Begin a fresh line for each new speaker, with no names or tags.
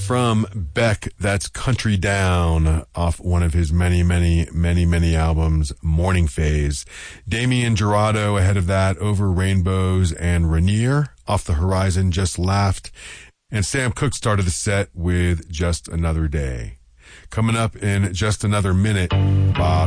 from Beck. That's Country Down off one of his many albums, Morning Phase. Damien Jurado ahead of that, Over Rainbows and Rainier off the Horizon, Just Laughed. And Sam Cooke started the set with Just Another Day. Coming up in just another minute, Bob